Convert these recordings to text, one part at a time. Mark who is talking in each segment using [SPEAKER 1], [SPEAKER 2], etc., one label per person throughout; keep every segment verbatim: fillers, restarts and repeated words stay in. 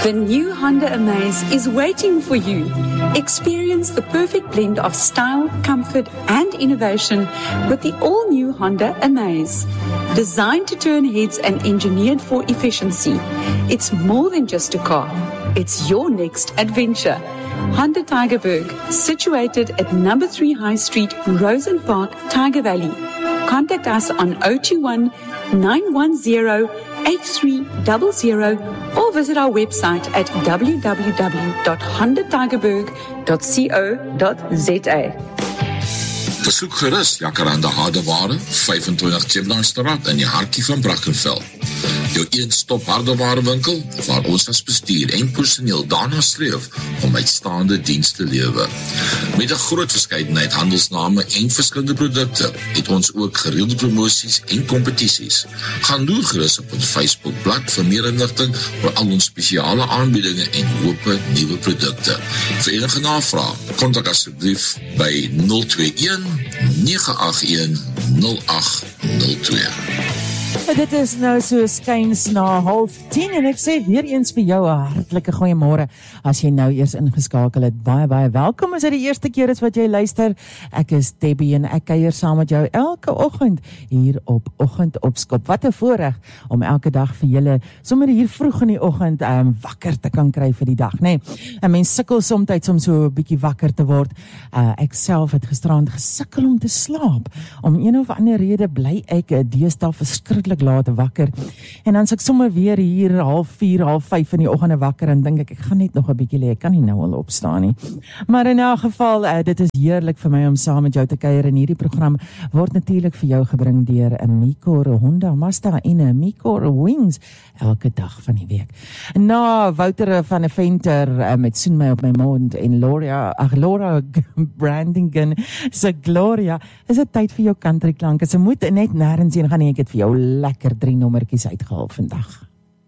[SPEAKER 1] The new Honda Amaze is waiting for you. Experience the perfect blend of style, comfort, and innovation with the all-new Honda Amaze. Designed to turn heads and engineered for efficiency, it's more than just a car. It's your next adventure. Honda Tygerberg, situated at number three High Street, Rosen Park, Tiger Valley. Contact us on zero two one, nine one zero, eight three zero zero or visit our website at w w w dot honda tygerberg dot co dot z a.
[SPEAKER 2] Besoek gerus Jacaranda Hardeware, vyfentwintig Chiplandstraat in die hartjie van Brackenfell. Jou een-stop hardewarewinkel, waar ons as bestuur en personeel daarna streef om uitstaande dienste te lewer. Met 'n groot verskeidenheid handelsname en verskillende produkte, het ons ook gereelde promosies en kompetisies. Gaan loer gerus op ons Facebookblad vir meer inligting oor al ons spesiale aanbiedinge en hoope nuwe produkte. Vir enige navraag, kontak asseblief by nul twee een, nege agt een, nul agt nul twee.
[SPEAKER 3] Dit is nou so skuins na half tien en ek sê weer eens vir jou 'n hartlike goeiemôre as jy nou eers ingeskakel het. Baie baie welkom as dit die eerste keer is wat jy luister. Ek is Debbie en ek kuier saam met jou elke oggend hier op Oggend Opskop. Wat 'n voorreg om elke dag vir julle sommer hier vroeg in die oggend um, wakker te kan kry vir die dag, nê. Nee, 'n mens sukkel soms om so 'n bietjie wakker te word. Uh, ek self het gisterand gesukkel om te slaap. Om een of ander rede bly ek deesdae verskriklik laat wakker. En dan is ek sommer weer hier half vier, half vyf in die oggende wakker en dink ek, ek gaan net nog 'n bietjie lê, ek kan nie nou al opstaan nie. Maar in elk geval, uh, dit is heerlik vir my om saam met jou te kuier en hierdie program word natuurlik vir jou gebring deur 'n Micor, Honda, Mazda en 'n Micor Wings elke dag van die week. Na Wouter van 'n Venter uh, met Soen my op my mond en Laura, ag Laura Brandingen se Gloria, is dit tyd vir jou country klanke. Sy moet net nêrens heen gaan nie, ek het vir jou lekker drie nommertjies uitgehaal vandag.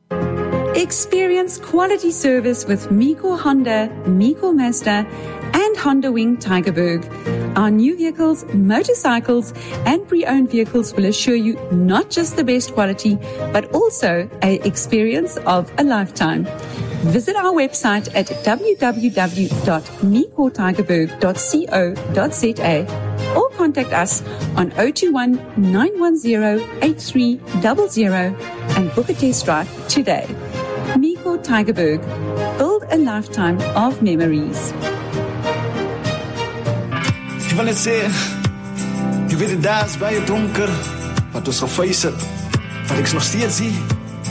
[SPEAKER 1] Experience quality service with Micor Honda, Micor Mazda, and Honda Wing Tygerberg. Our new vehicles, motorcycles, and pre-owned vehicles will assure you not just the best quality, but also an experience of a lifetime. Visit our website at w w w dot micor tygerberg dot co dot z a or contact us on zero two one, nine one zero, eight three zero zero and book a test drive today. Micor Tygerberg. Build a lifetime of memories.
[SPEAKER 4] Ek wil net sê, jy weet die daas baie donker, wat ons gefeest het, wat ek nog steeds zie.